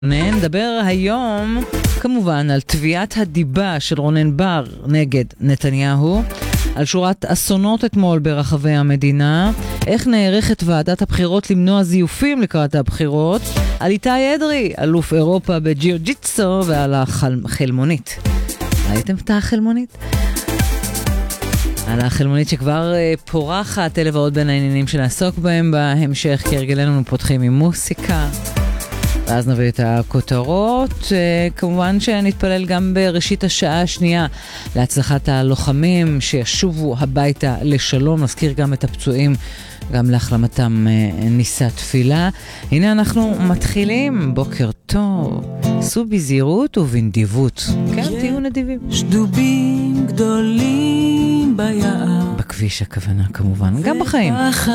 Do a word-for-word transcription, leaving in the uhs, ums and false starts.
נדבר היום כמובן על תביעת הדיבה של רונן בר נגד נתניהו, על שורת אסונות אתמול ברחבי המדינה, איך נערכת ועדת הבחירות למנוע זיופים לקראת הבחירות, על איתי אדרי, אלוף אירופה בג'יו-ג'יטסו, ועל החלמונית. ראיתם את החלמונית? על החלמונית שכבר פורחת, אלה ועוד בין העניינים שנעסוק בהם בהמשך, כי הרגלנו פותחים עם מוסיקה. ואז נביא את הכותרות. כמובן שנתפלל גם בראשית השעה השנייה להצלחת הלוחמים שישובו הביתה לשלום. נזכיר גם את הפצועים, גם להחלמתם ניסה תפילה. הנה אנחנו מתחילים. בוקר טוב. סעו בזהירות ובנדיבות. כן, תהיו נדיבים. שדובים גדולים ביער. בכביש הכוונה כמובן, גם בחיים.